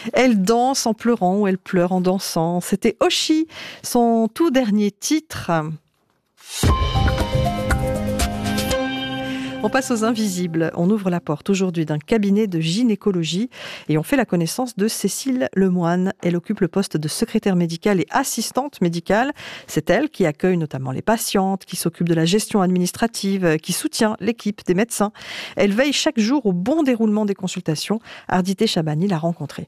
Elle danse en pleurant ou elle pleure en dansant. C'était Oshi, son tout dernier titre. On passe aux invisibles. On ouvre la porte aujourd'hui d'un cabinet de gynécologie et on fait la connaissance de Cécile Lemoine. Elle occupe le poste de secrétaire médicale et assistante médicale. C'est elle qui accueille notamment les patientes, qui s'occupe de la gestion administrative, qui soutient l'équipe des médecins. Elle veille chaque jour au bon déroulement des consultations. Ardité Chabani l'a rencontrée.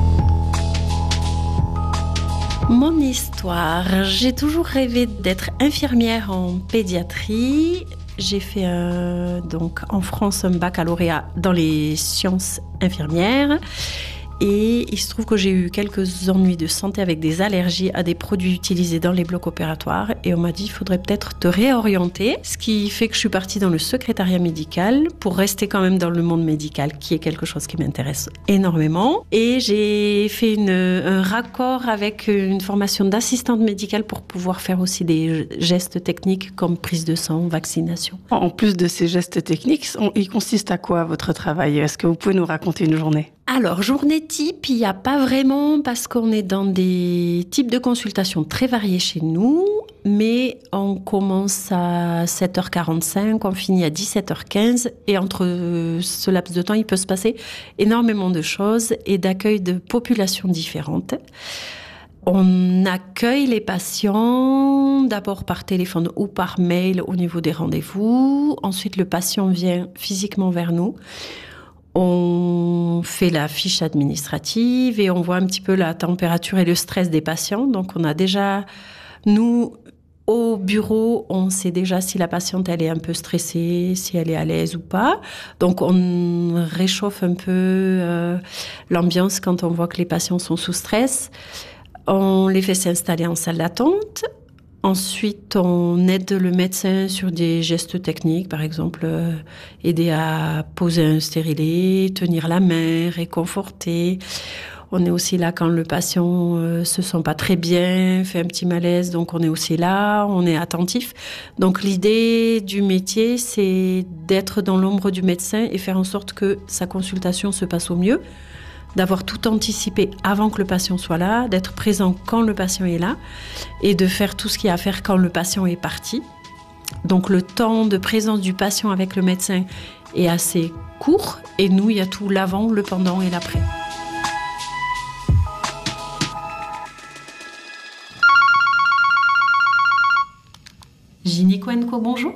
Mon histoire, j'ai toujours rêvé d'être infirmière en pédiatrie. J'ai fait donc en France un baccalauréat dans les sciences infirmières et il se trouve que j'ai eu quelques ennuis de santé avec des allergies à des produits utilisés dans les blocs opératoires et on m'a dit il faudrait peut-être te réorienter, ce qui fait que je suis partie dans le secrétariat médical pour rester quand même dans le monde médical qui est quelque chose qui m'intéresse énormément et j'ai fait un raccord avec une formation d'assistante médicale pour pouvoir faire aussi des gestes techniques comme prise de sang, vaccination. En plus de ces gestes techniques, il consiste à quoi votre travail ? Est-ce que vous pouvez nous raconter une journée ? Alors, journée type, il n'y a pas vraiment parce qu'on est dans des types de consultations très variés chez nous, mais on commence à 7h45, on finit à 17h15 et entre ce laps de temps, il peut se passer énormément de choses et d'accueil de populations différentes. On accueille les patients d'abord par téléphone ou par mail au niveau des rendez-vous. Ensuite, le patient vient physiquement vers nous. On fait la fiche administrative et on voit un petit peu la température et le stress des patients. Donc, on a déjà, nous, au bureau, on sait déjà si la patiente, elle est un peu stressée, si elle est à l'aise ou pas. Donc, on réchauffe un peu l'ambiance quand on voit que les patients sont sous stress. On les fait s'installer en salle d'attente. Ensuite, on aide le médecin sur des gestes techniques, par exemple, aider à poser un stérilet, tenir la main, réconforter. On est aussi là quand le patient se sent pas très bien, fait un petit malaise, donc on est aussi là, on est attentif. Donc l'idée du métier, c'est d'être dans l'ombre du médecin et faire en sorte que sa consultation se passe au mieux, d'avoir tout anticipé avant que le patient soit là, d'être présent quand le patient est là et de faire tout ce qu'il y a à faire quand le patient est parti. Donc le temps de présence du patient avec le médecin est assez court et nous, il y a tout l'avant, le pendant et l'après. Gynéco & Co, bonjour.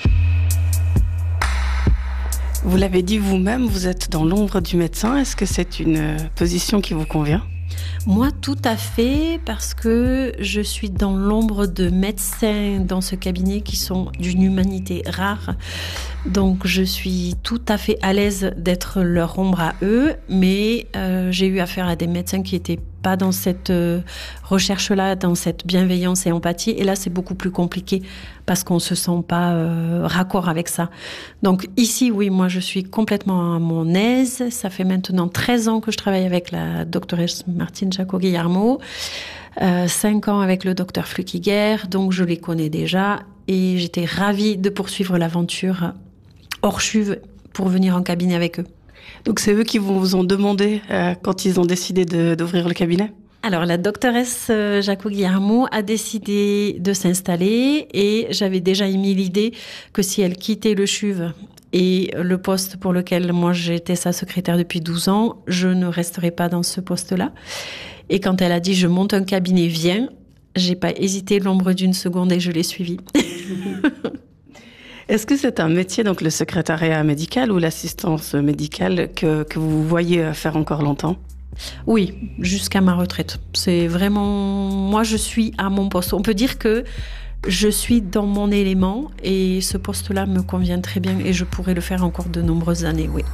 Vous l'avez dit vous-même, vous êtes dans l'ombre du médecin. Est-ce que c'est une position qui vous convient ? Moi, tout à fait, parce que je suis dans l'ombre de médecins dans ce cabinet qui sont d'une humanité rare. Donc, je suis tout à fait à l'aise d'être leur ombre à eux, mais j'ai eu affaire à des médecins qui n'étaient pas dans cette recherche-là, dans cette bienveillance et empathie. Et là, c'est beaucoup plus compliqué parce qu'on ne se sent pas raccord avec ça. Donc ici, oui, moi, je suis complètement à mon aise. Ça fait maintenant 13 ans que je travaille avec la doctoresse Martine Jacot-Guillermo, 5 ans avec le docteur Flukiger, donc je les connais déjà. Et j'étais ravie de poursuivre l'aventure hors chuve pour venir en cabinet avec eux. Donc c'est eux qui vous ont demandé quand ils ont décidé d'ouvrir le cabinet ? Alors la doctoresse Jacot-Guillermo a décidé de s'installer et j'avais déjà émis l'idée que si elle quittait le CHUV et le poste pour lequel moi j'étais sa secrétaire depuis 12 ans, je ne resterai pas dans ce poste-là. Et quand elle a dit « je monte un cabinet, viens », j'ai pas hésité l'ombre d'une seconde et je l'ai suivie. Est-ce que c'est un métier, donc le secrétariat médical ou l'assistance médicale, que vous voyez faire encore longtemps ? Oui, jusqu'à ma retraite. C'est vraiment... Moi, je suis à mon poste. On peut dire que je suis dans mon élément et ce poste-là me convient très bien et je pourrais le faire encore de nombreuses années, oui.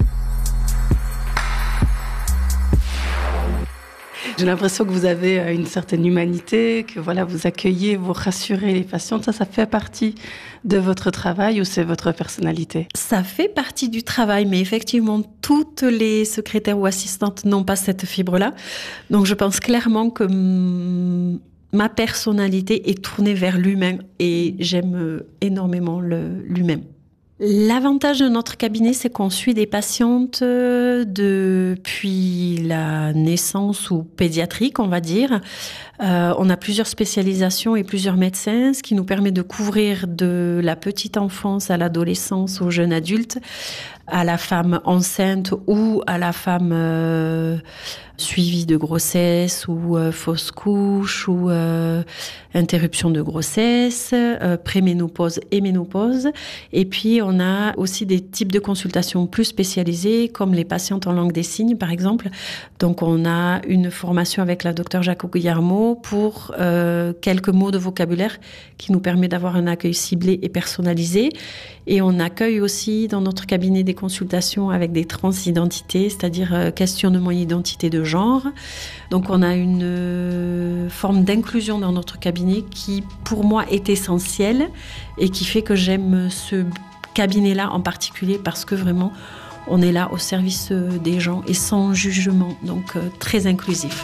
J'ai l'impression que vous avez une certaine humanité, que voilà, vous accueillez, vous rassurez les patients. Ça fait partie de votre travail ou c'est votre personnalité ? Ça fait partie du travail, mais effectivement, toutes les secrétaires ou assistantes n'ont pas cette fibre-là. Donc, je pense clairement que ma personnalité est tournée vers l'humain et j'aime énormément l'humain. L'avantage de notre cabinet, c'est qu'on suit des patientes depuis la naissance ou pédiatrique, on va dire. On a plusieurs spécialisations et plusieurs médecins, ce qui nous permet de couvrir de la petite enfance à l'adolescence, au jeune adulte, à la femme enceinte ou à la femme suivie de grossesse ou fausse couche ou interruption de grossesse, préménopause et ménopause. Et puis, on a aussi des types de consultations plus spécialisées, comme les patientes en langue des signes, par exemple. Donc, on a une formation avec la docteure Jaco Guillermo pour quelques mots de vocabulaire qui nous permet d'avoir un accueil ciblé et personnalisé. Et on accueille aussi dans notre cabinet des consultations avec des transidentités, c'est-à-dire questionnement d'identité de genre. Donc on a une forme d'inclusion dans notre cabinet qui, pour moi, est essentielle et qui fait que j'aime ce cabinet-là en particulier parce que vraiment, on est là au service des gens et sans jugement, donc très inclusif.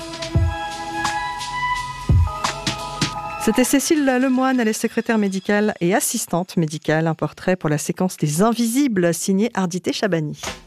C'était Cécile Lemoine, elle est secrétaire médicale et assistante médicale. Un portrait pour la séquence des Invisibles, signé Ardité Chabani.